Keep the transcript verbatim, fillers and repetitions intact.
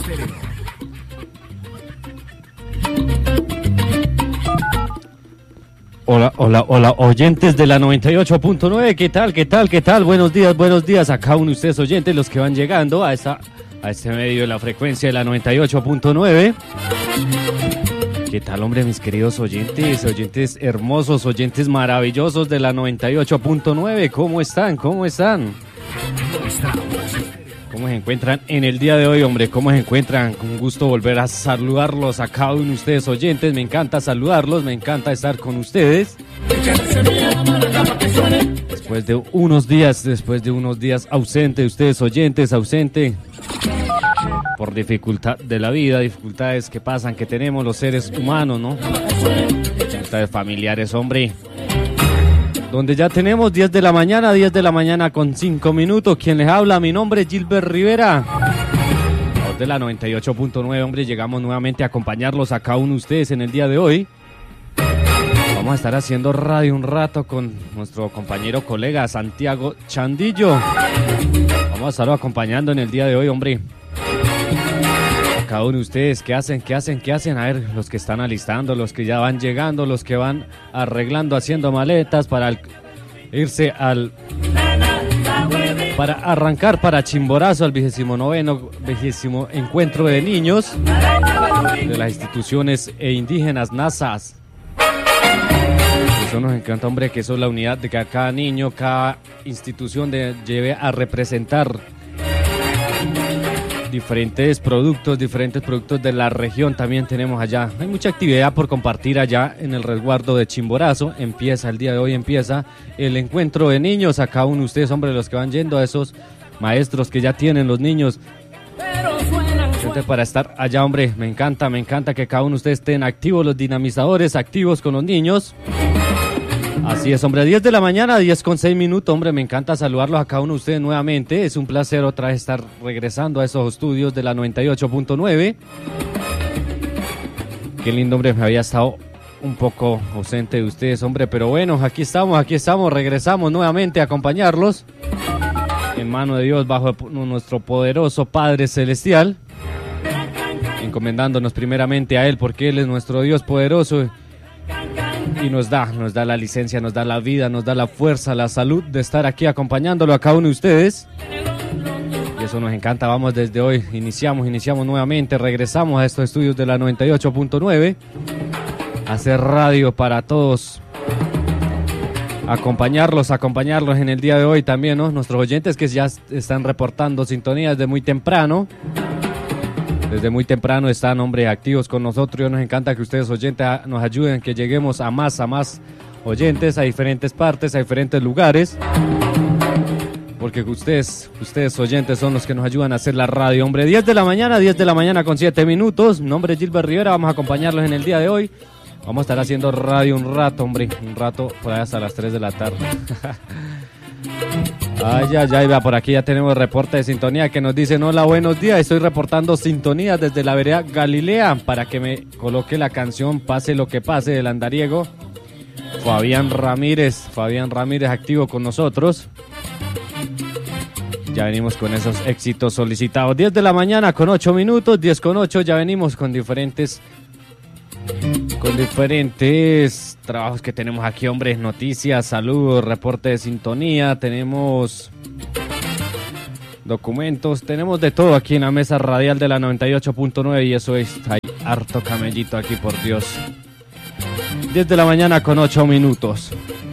Hola, hola, hola, oyentes de la noventa y ocho punto nueve, ¿qué tal, qué tal, qué tal? Buenos días, buenos días a cada uno de ustedes oyentes, los que van llegando a esta, a este medio de la frecuencia de la noventa y ocho punto nueve. ¿Qué tal, hombre, mis queridos oyentes, oyentes hermosos, oyentes maravillosos de la noventa y ocho punto nueve? ¿Cómo están? ¿Cómo están? ¿Cómo se encuentran en el día de hoy, hombre? ¿Cómo se encuentran? Con gusto volver a saludarlos a cada uno de ustedes oyentes. Me encanta saludarlos, me encanta estar con ustedes. Después de unos días, después de unos días ausente, ustedes oyentes, ausente. Por dificultad de la vida, dificultades que pasan, que tenemos los seres humanos, ¿no? Dificultades familiares, hombre. Donde ya tenemos diez de la mañana, diez de la mañana con cinco minutos. Quien les habla, mi nombre es Gilbert Rivera. Los de la noventa y ocho punto nueve, hombre, llegamos nuevamente a acompañarlos a cada uno de ustedes en el día de hoy. Vamos a estar haciendo radio un rato con nuestro compañero, colega Santiago Chandillo. Vamos a estarlo acompañando en el día de hoy, hombre. Cada uno de ustedes, ¿qué hacen? ¿Qué hacen? ¿Qué hacen? A ver, los que están alistando, los que ya van llegando, los que van arreglando, haciendo maletas para el, irse al... para arrancar para Chimborazo, al vigésimo noveno, vigésimo encuentro de niños de las instituciones e indígenas NASAS. Eso nos encanta, hombre, que eso es la unidad de que cada niño, cada institución de, lleve a representar diferentes productos, diferentes productos de la región también tenemos allá. Hay mucha actividad por compartir allá en el resguardo de Chimborazo. Empieza el día de hoy, empieza el encuentro de niños. A cada uno de ustedes, hombre, los que van yendo, a esos maestros que ya tienen los niños. Para estar allá, hombre, me encanta, me encanta que cada uno de ustedes estén activos, los dinamizadores, activos con los niños. Así es, hombre, diez de la mañana, diez con seis minutos, hombre, me encanta saludarlos a cada uno de ustedes nuevamente. Es un placer otra vez estar regresando a esos estudios de la noventa y ocho punto nueve. Qué lindo, hombre, me había estado un poco ausente de ustedes, hombre, pero bueno, aquí estamos, aquí estamos, regresamos nuevamente a acompañarlos. En mano de Dios, bajo nuestro poderoso Padre Celestial, encomendándonos primeramente a Él, porque Él es nuestro Dios poderoso. Y nos da, nos da la licencia, nos da la vida, nos da la fuerza, la salud de estar aquí acompañándolo a cada uno de ustedes. Y eso nos encanta, vamos desde hoy, iniciamos, iniciamos nuevamente, regresamos a estos estudios de la noventa y ocho punto nueve. Hacer radio para todos. Acompañarlos, acompañarlos en el día de hoy también, ¿no? Nuestros oyentes que ya están reportando sintonía desde muy temprano. Desde muy temprano están, hombre, activos con nosotros. Nos encanta que ustedes oyentes nos ayuden, que lleguemos a más, a más oyentes, a diferentes partes, a diferentes lugares. Porque ustedes, ustedes oyentes son los que nos ayudan a hacer la radio, hombre. diez de la mañana, diez de la mañana con siete minutos. Mi nombre es Gilbert Rivera, vamos a acompañarlos en el día de hoy. Vamos a estar haciendo radio un rato, hombre, un rato, por ahí hasta las tres de la tarde. Ay, ay, ay, va, por aquí ya tenemos reporte de sintonía que nos dicen: hola, buenos días, estoy reportando sintonía desde la vereda Galilea para que me coloque la canción Pase lo que pase del andariego. Fabián Ramírez, Fabián Ramírez activo con nosotros. Ya venimos con esos éxitos solicitados. diez de la mañana con ocho minutos, diez con ocho, ya venimos con diferentes... con diferentes trabajos que tenemos aquí, hombre, noticias, saludos, reporte de sintonía, tenemos documentos, tenemos de todo aquí en la mesa radial de la noventa y ocho punto nueve y eso es, hay harto camellito aquí, por Dios. diez de la mañana con ocho minutos.